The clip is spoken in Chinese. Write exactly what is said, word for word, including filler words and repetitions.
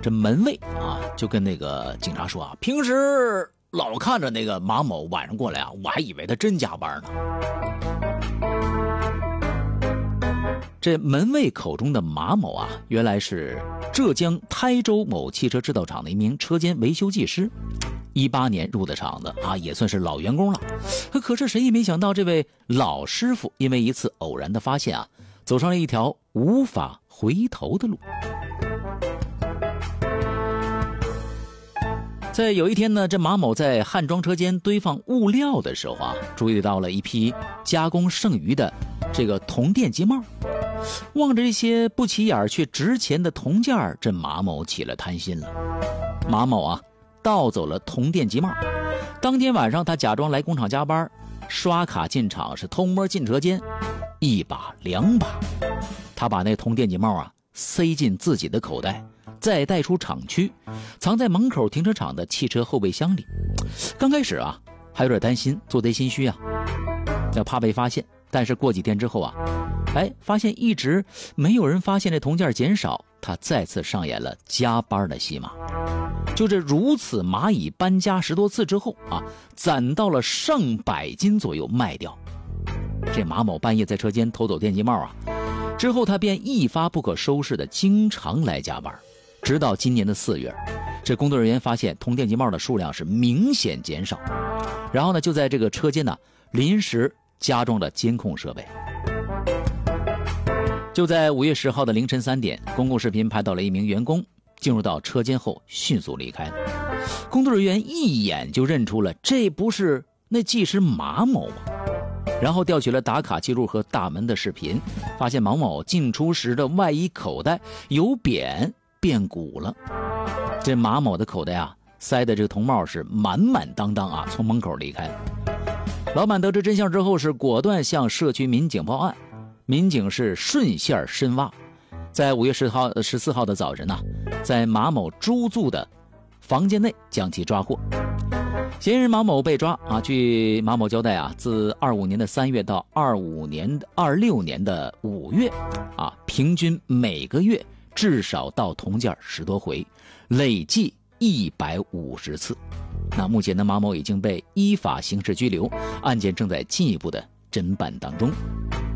这门卫啊就跟那个警察说啊，平时老看着那个马某晚上过来啊，我还以为他真加班呢。这门卫口中的马某啊，原来是浙江台州某汽车制造厂的一名车间维修技师，一八年入的厂子啊，也算是老员工了。可是谁也没想到，这位老师傅因为一次偶然的发现啊，走上了一条无法回头的路。在有一天呢，这马某在焊装车间堆放物料的时候啊，注意到了一批加工剩余的这个铜电机帽。望着这些不起眼却值钱的铜件，这马某起了贪心了。马某啊，盗走了铜电机帽。当天晚上，他假装来工厂加班，刷卡进厂，是偷摸进车间，一把两把。他把那铜电机帽啊塞进自己的口袋，再带出厂区，藏在门口停车场的汽车后备箱里。刚开始啊，还有点担心，做贼心虚啊，要怕被发现。但是过几天之后啊，哎，发现一直没有人发现这铜件减少，他再次上演了加班的戏码。就这如此蚂蚁搬家十多次之后啊，攒到了上百斤左右卖掉。这马某半夜在车间偷走电机帽啊，之后他便一发不可收拾的经常来加班，直到今年的四月，这工作人员发现铜电机帽的数量是明显减少，然后呢，就在这个车间呢临时加装了监控设备。就在五月十号的凌晨三点，公共视频拍到了一名员工进入到车间后迅速离开了。工作人员一眼就认出了这不是那技师马某吗？然后调取了打卡记录和大门的视频，发现马某进出时的外衣口袋由扁变鼓了。这马某的口袋啊塞的这个铜帽是满满当当啊，从门口离开了。老板得知真相之后是果断向社区民警报案，民警是顺线深挖，在五月十号十四号的早晨呢、啊，在马某租住的房间内将其抓获。嫌疑人马某被抓啊，据马某交代啊，自二五年的三月到二五年二六年的五月啊，平均每个月至少盗铜件十多回，累计一百五十次。那目前的马某已经被依法刑事拘留，案件正在进一步的侦办当中。